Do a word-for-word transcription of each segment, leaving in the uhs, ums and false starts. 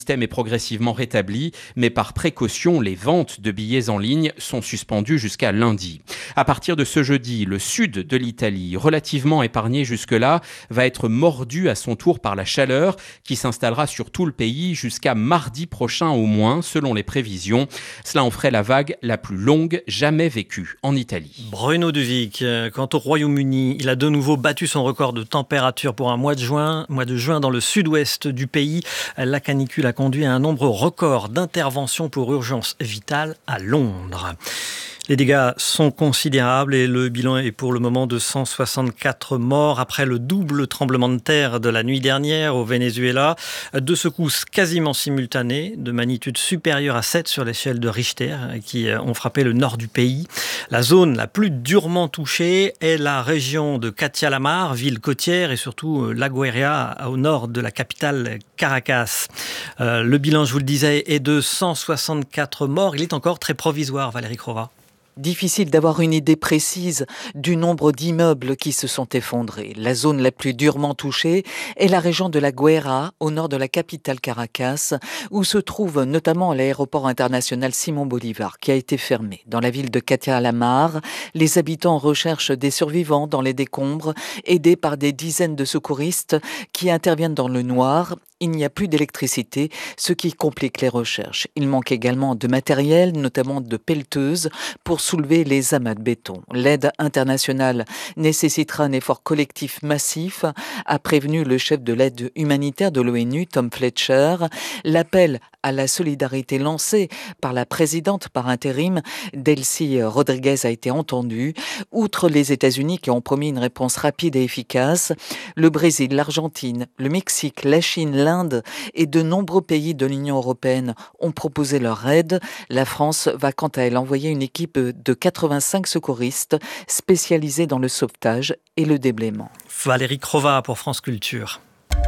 Le système est progressivement rétabli, mais par précaution, les ventes de billets en ligne sont suspendues jusqu'à lundi. À partir de ce jeudi, le sud de l'Italie, relativement épargné jusque-là, va être mordu à son tour par la chaleur qui s'installera sur tout le pays jusqu'à mardi prochain au moins, selon les prévisions. Cela en ferait la vague la plus longue jamais vécue en Italie. Bruno Duvic, quant au Royaume-Uni, il a de nouveau battu son record de température pour un mois de juin, mois de juin dans le sud-ouest du pays. La canicule a conduit à un nombre record d'interventions pour urgence vitale à Londres. Les dégâts sont considérables et le bilan est pour le moment de cent soixante-quatre morts après le double tremblement de terre de la nuit dernière au Venezuela. Deux secousses quasiment simultanées de magnitude supérieure à sept sur l'échelle de Richter qui ont frappé le nord du pays. La zone la plus durement touchée est la région de Catia-la-Mar, ville côtière et surtout La Guaira au nord de la capitale Caracas. Euh, le bilan, je vous le disais, est de cent soixante-quatre morts. Il est encore très provisoire, Valérie Crova. Difficile d'avoir une idée précise du nombre d'immeubles qui se sont effondrés. La zone la plus durement touchée est la région de La Guaira, au nord de la capitale Caracas, où se trouve notamment l'aéroport international Simon Bolivar, qui a été fermé. Dans la ville de Catia-la-Mar, les habitants recherchent des survivants dans les décombres, aidés par des dizaines de secouristes qui interviennent dans le noir. Il n'y a plus d'électricité, ce qui complique les recherches. Il manque également de matériel, notamment de pelleteuses, pour soulever les amas de béton. L'aide internationale nécessitera un effort collectif massif, a prévenu le chef de l'aide humanitaire de l'ONU, Tom Fletcher. L'appel à la solidarité lancé par la présidente par intérim, Delcy Rodriguez, a été entendu. Outre les États-Unis qui ont promis une réponse rapide et efficace, le Brésil, l'Argentine, le Mexique, la Chine, l'Inde et de nombreux pays de l'Union européenne ont proposé leur aide. La France va quant à elle envoyer une équipe de quatre-vingt-cinq secouristes spécialisés dans le sauvetage et le déblaiement. Valérie Crova pour France Culture.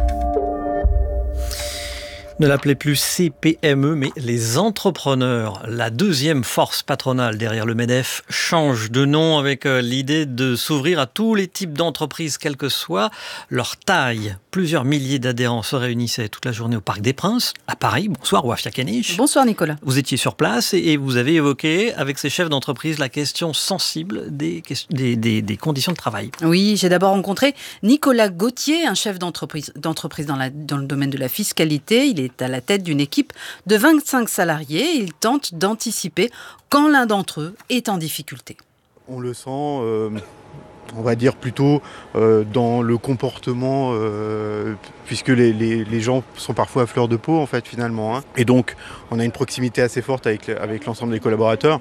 Ne l'appelez plus C P M E, mais les entrepreneurs. La deuxième force patronale derrière le MEDEF change de nom avec l'idée de s'ouvrir à tous les types d'entreprises, quelle que soit leur taille. Plusieurs milliers d'adhérents se réunissaient toute la journée au Parc des Princes, à Paris. Bonsoir, Wafia Kenich. Bonsoir, Nicolas. Vous étiez sur place et vous avez évoqué avec ces chefs d'entreprise la question sensible des, des, des, des conditions de travail. Oui, j'ai d'abord rencontré Nicolas Gauthier, un chef d'entreprise, d'entreprise dans, la, dans le domaine de la fiscalité. Il est à la tête d'une équipe de vingt-cinq salariés. Il tente d'anticiper quand l'un d'entre eux est en difficulté. On le sent, euh, on va dire plutôt euh, dans le comportement, euh, puisque les, les, les gens sont parfois à fleur de peau en fait finalement. Hein. Et donc on a une proximité assez forte avec, avec l'ensemble des collaborateurs.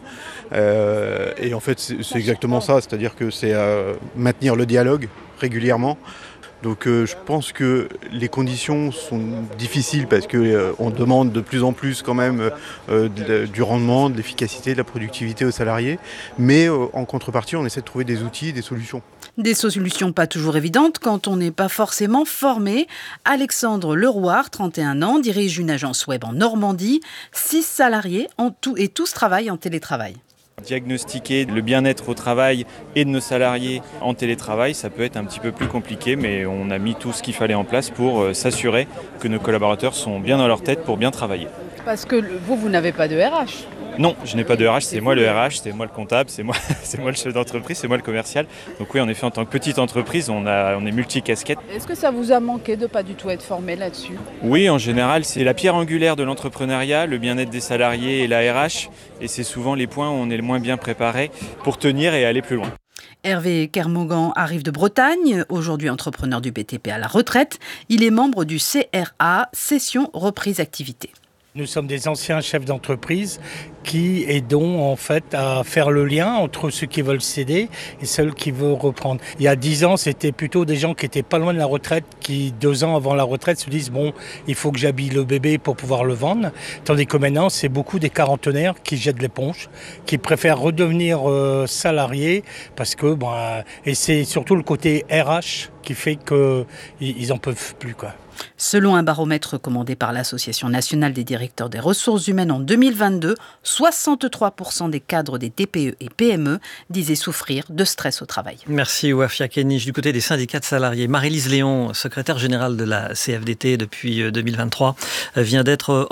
Euh, et en fait c'est, c'est exactement ça, c'est-à-dire que c'est euh, maintenir le dialogue régulièrement. Donc euh, je pense que les conditions sont difficiles parce qu'on euh, demande de plus en plus quand même euh, de, du rendement, de l'efficacité, de la productivité aux salariés. Mais euh, en contrepartie, on essaie de trouver des outils, des solutions. Des solutions pas toujours évidentes quand on n'est pas forcément formé. Alexandre Leroy, trente et un ans, dirige une agence web en Normandie. Six salariés en tout et tous travaillent en télétravail. Diagnostiquer le bien-être au travail et de nos salariés en télétravail, ça peut être un petit peu plus compliqué, mais on a mis tout ce qu'il fallait en place pour s'assurer que nos collaborateurs sont bien dans leur tête pour bien travailler. Parce que vous, vous n'avez pas de R H ? Non, je n'ai pas de R H, c'est moi le R H, c'est moi le comptable, c'est moi, c'est moi le chef d'entreprise, c'est moi le commercial. Donc oui, en effet, en tant que petite entreprise, on, a, on est multicasquette. Est-ce que ça vous a manqué de ne pas du tout être formé là-dessus ? Oui, en général, c'est la pierre angulaire de l'entrepreneuriat, le bien-être des salariés et la R H. Et c'est souvent les points où on est le moins bien préparé pour tenir et aller plus loin. Hervé Kermogan arrive de Bretagne, aujourd'hui entrepreneur du B T P à la retraite. Il est membre du C R A, Session Reprise Activité. Nous sommes des anciens chefs d'entreprise qui aidons en fait à faire le lien entre ceux qui veulent céder et ceux qui veulent reprendre. Il y a dix ans, c'était plutôt des gens qui étaient pas loin de la retraite, qui deux ans avant la retraite se disent bon, il faut que j'habille le bébé pour pouvoir le vendre. Tandis que maintenant, c'est beaucoup des quarantenaires qui jettent l'éponge, qui préfèrent redevenir euh, salariés parce que bon, et c'est surtout le côté R H qui fait qu'ils en peuvent plus quoi. Selon un baromètre commandé par l'Association nationale des directeurs des ressources humaines en deux mille vingt-deux, soixante-trois pour cent des cadres des T P E et P M E disaient souffrir de stress au travail. Merci Wafia Kenich. Du côté des syndicats de salariés, Marie-Lise Léon, secrétaire générale de la C F D T depuis deux mille vingt-trois, vient d'être